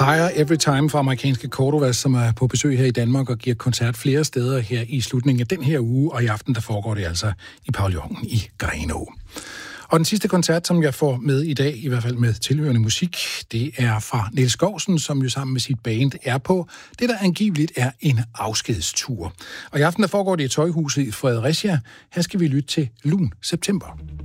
Higher Every Time fra amerikanske Cordova, som er på besøg her i Danmark og giver koncert flere steder her i slutningen af den her uge, og i aften der foregår det altså i pavillonen i Grenaa. Og den sidste koncert, som jeg får med i dag, i hvert fald med tilhørende musik, det er fra Niels Skousen, som jo sammen med sit band er på det, der angiveligt er en afskedstur. Og i aften der foregår det i Tøjhuset i Fredericia. Her skal vi lytte til Lun September.